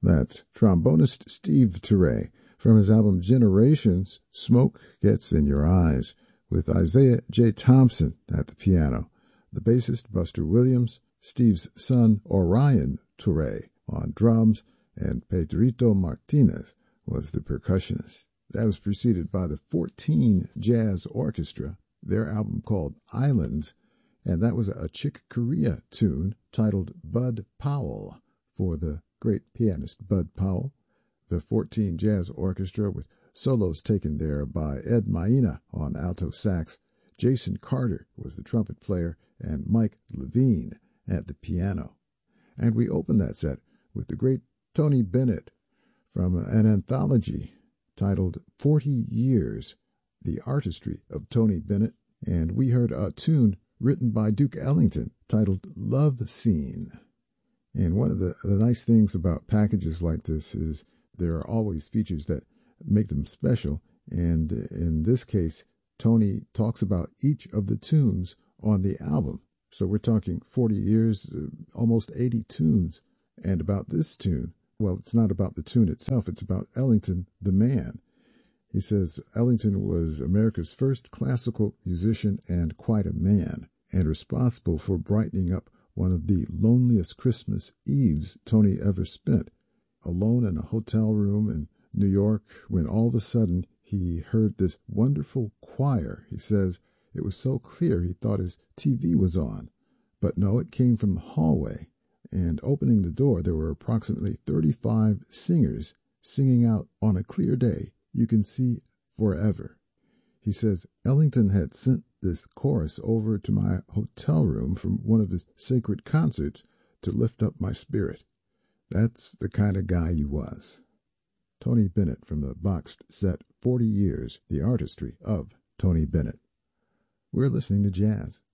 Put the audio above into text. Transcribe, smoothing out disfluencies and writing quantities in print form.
That's trombonist Steve Turre from his album Generations, Smoke Gets in Your Eyes, with Isaiah J. Thompson at the piano, the bassist Buster Williams, Steve's son Orion Turre on drums, and Pedrito Martinez was the percussionist. That was preceded by the 14 Jazz Orchestra, their album called Islands, and that was a Chick Corea tune titled Bud Powell for the great pianist Bud Powell. The 14 Jazz Orchestra with solos taken there by Ed Maina on alto sax, Jason Carter was the trumpet player, and Mike Levine at the piano. And we opened that set with the great Tony Bennett from an anthology titled 40 Years, The Artistry of Tony Bennett, and we heard a tune written by Duke Ellington titled Love Scene. And one of the nice things about packages like this is there are always features that make them special, and in this case, Tony talks about each of the tunes on the album. So we're talking 40 years, almost 80 tunes, and about this tune, well, it's not about the tune itself, it's about Ellington, the man. He says Ellington was America's first classical musician and quite a man, and responsible for brightening up one of the loneliest Christmas Eves Tony ever spent, alone in a hotel room in New York, when all of a sudden he heard this wonderful choir. He says it was so clear he thought his TV was on, but no, it came from the hallway, and opening the door there were approximately 35 singers singing out on a clear day, "You Can See Forever." He says Ellington had sent this chorus over to my hotel room from one of his sacred concerts to lift up my spirit. That's the kind of guy he was. Tony Bennett from the boxed set 40 Years, The Artistry of Tony Bennett. We're listening to jazz.